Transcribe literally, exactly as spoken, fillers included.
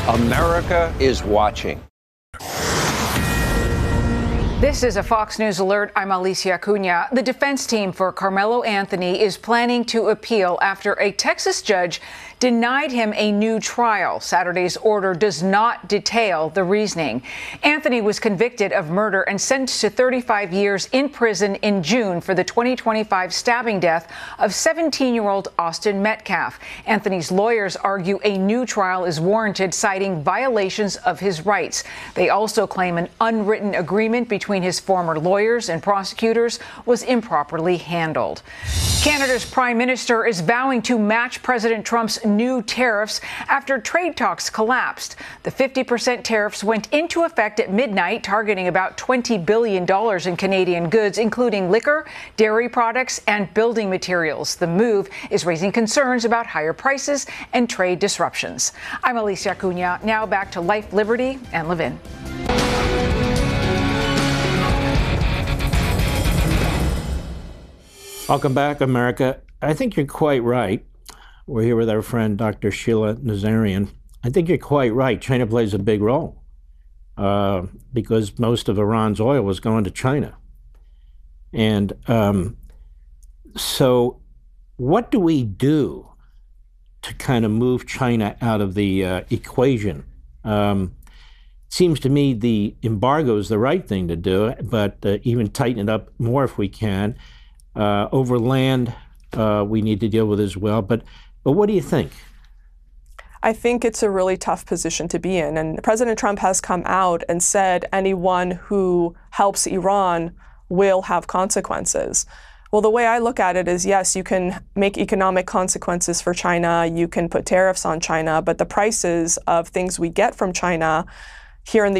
America is watching. This is a Fox News alert. I'm Alicia Acuna. The defense team for Carmelo Anthony is planning to appeal after a Texas judge denied him a new trial. Saturday's order does not detail the reasoning. Anthony was convicted of murder and sentenced to thirty-five years in prison in June for the twenty twenty-five stabbing death of seventeen-year-old Austin Metcalf. Anthony's lawyers argue a new trial is warranted, citing violations of his rights. They also claim an unwritten agreement between his former lawyers and prosecutors was improperly handled. Canada's prime minister is vowing to match President Trump's new tariffs after trade talks collapsed. The fifty percent tariffs went into effect at midnight, targeting about twenty billion dollars in Canadian goods, including liquor, dairy products, and building materials. The move is raising concerns about higher prices and trade disruptions. I'm Alicia Acuna. Now back to Life, Liberty, and Levin. Welcome back, America. I think you're quite right. We're here with our friend, Doctor Sheila Nazarian. I think you're quite right. China plays a big role uh, because most of Iran's oil was going to China. And um, so what do we do to kind of move China out of the uh, equation? Um, it seems to me the embargo is the right thing to do, but uh, even tighten it up more if we can. Uh, over land, uh, we need to deal with as well. But but what do you think? I think it's a really tough position to be in. And President Trump has come out and said anyone who helps Iran will have consequences. Well, the way I look at it is, yes, you can make economic consequences for China, you can put tariffs on China, but the prices of things we get from China here in the